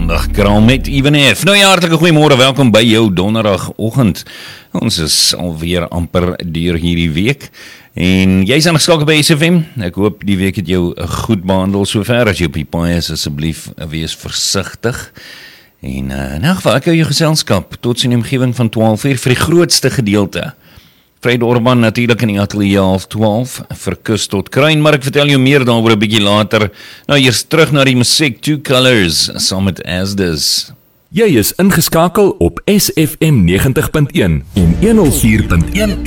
Maandagkraal met Ivan F. Nou ja, hartelike goeiemôre, welkom by jou donderdagoggend. Ons is alweer amper deur hierdie week. En jy is aangeskakel by SFM. Ek hoop die week het jou goed behandel. Sover as jy op die paai is, asseblief wees versigtig. En in elk geval, ek hou jou geselskap tot in die omgewing van 12 uur vir die grootste gedeelte. Fred Orban natuurlijk in die atelier 11:12 vir kus tot kruin, maar ek vertel jou meer daaroor 'n bietjie later. Nou eers terug na die musiek, Two Colors saam met Asdas. Jy is ingeskakel op SFM 90.1 en 104.1